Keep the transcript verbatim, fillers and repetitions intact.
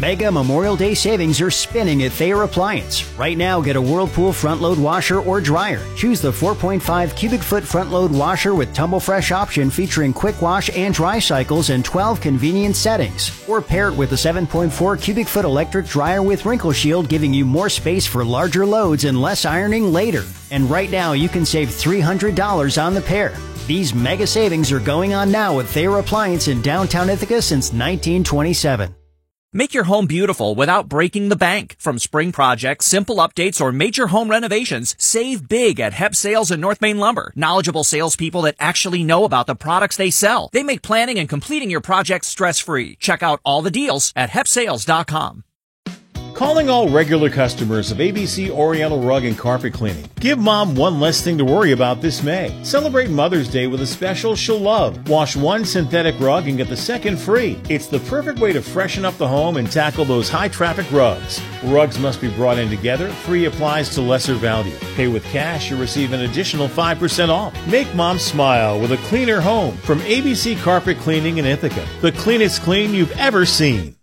Mega Memorial Day savings are spinning at Thayer Appliance. Right now, get a Whirlpool front-load washer or dryer. Choose the four point five cubic foot front-load washer with Tumble Fresh option featuring quick wash and dry cycles and twelve convenient settings. Or pair it with a seven point four cubic foot electric dryer with Wrinkle Shield, giving you more space for larger loads and less ironing later. And right now, you can save three hundred dollars on the pair. These mega savings are going on now at Thayer Appliance in downtown Ithaca since nineteen twenty-seven. Make your home beautiful without breaking the bank. From spring projects, simple updates, or major home renovations, save big at Hep Sales and North Main Lumber. Knowledgeable salespeople that actually know about the products they sell. They make planning and completing your projects stress-free. Check out all the deals at hep sales dot com. Calling all regular customers of A B C Oriental Rug and Carpet Cleaning. Give Mom one less thing to worry about this May. Celebrate Mother's Day with a special she'll love. Wash one synthetic rug and get the second free. It's the perfect way to freshen up the home and tackle those high-traffic rugs. Rugs must be brought in together. Free applies to lesser value. Pay with cash, you'll receive an additional five percent off. Make Mom smile with a cleaner home from A B C Carpet Cleaning in Ithaca. The cleanest clean you've ever seen.